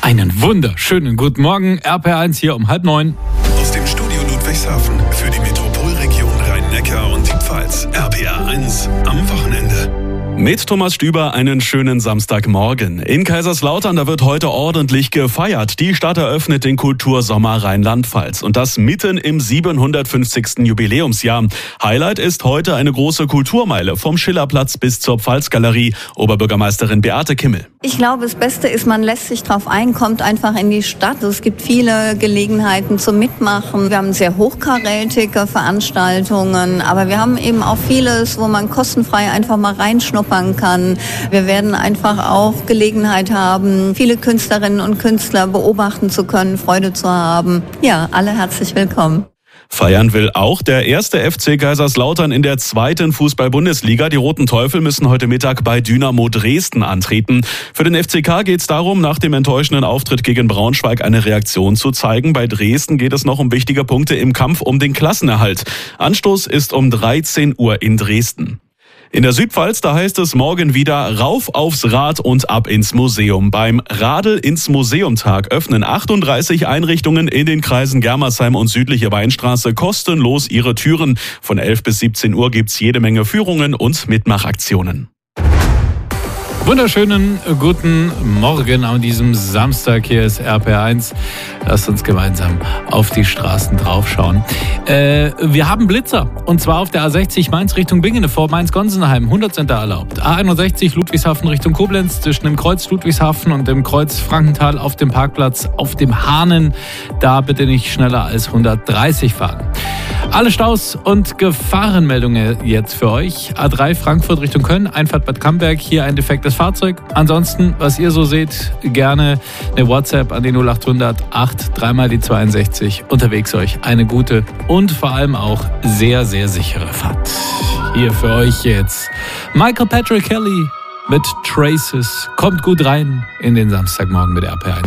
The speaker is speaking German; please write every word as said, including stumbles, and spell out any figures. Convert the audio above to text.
Einen wunderschönen guten Morgen, R P R eins hier um halb neun. Aus dem Studio Ludwigshafen für die Metropolregion Rhein-Neckar und die Pfalz. R P R eins am Wochenende. Mit Thomas Stüber einen schönen Samstagmorgen. In Kaiserslautern, da wird heute ordentlich gefeiert. Die Stadt eröffnet den Kultursommer Rheinland-Pfalz. Und das mitten im siebenhundertfünfzigsten Jubiläumsjahr. Highlight ist heute eine große Kulturmeile vom Schillerplatz bis zur Pfalzgalerie. Oberbürgermeisterin Beate Kimmel. Ich glaube, das Beste ist, man lässt sich drauf ein, kommt einfach in die Stadt. Es gibt viele Gelegenheiten zum Mitmachen. Wir haben sehr hochkarätige Veranstaltungen, aber wir haben eben auch vieles, wo man kostenfrei einfach mal reinschnuppern kann. Wir werden einfach auch Gelegenheit haben, viele Künstlerinnen und Künstler beobachten zu können, Freude zu haben. Ja, alle herzlich willkommen. Feiern will auch der erste F C Kaiserslautern in der zweiten Fußball-Bundesliga. Die Roten Teufel müssen heute Mittag bei Dynamo Dresden antreten. Für den F C K geht es darum, nach dem enttäuschenden Auftritt gegen Braunschweig eine Reaktion zu zeigen. Bei Dresden geht es noch um wichtige Punkte im Kampf um den Klassenerhalt. Anstoß ist um dreizehn Uhr in Dresden. In der Südpfalz, da heißt es morgen wieder rauf aufs Rad und ab ins Museum. Beim Radl ins Museum-Tag öffnen achtunddreißig Einrichtungen in den Kreisen Germersheim und südliche Weinstraße kostenlos ihre Türen. Von elf bis siebzehn Uhr gibt's jede Menge Führungen und Mitmachaktionen. Wunderschönen guten Morgen an diesem Samstag. Hier ist R P R eins. Lasst uns gemeinsam auf die Straßen draufschauen. Äh, wir haben Blitzer. Und zwar auf der A sechzig Mainz Richtung Bingene vor Mainz-Gonsenheim. hundert Center erlaubt. A einundsechzig Ludwigshafen Richtung Koblenz zwischen dem Kreuz Ludwigshafen und dem Kreuz Frankenthal auf dem Parkplatz auf dem Hahnen. Da bitte nicht schneller als hundertdreißig fahren. Alle Staus und Gefahrenmeldungen jetzt für euch. A drei Frankfurt Richtung Köln, Einfahrt Bad Camberg, hier ein defektes Fahrzeug. Ansonsten, was ihr so seht, gerne eine WhatsApp an die null achthundert acht dreimal die zweiundsechzig. Unterwegs euch eine gute und vor allem auch sehr, sehr sichere Fahrt. Hier für euch jetzt Michael Patrick Kelly mit Traces. Kommt gut rein in den Samstagmorgen mit R P R eins.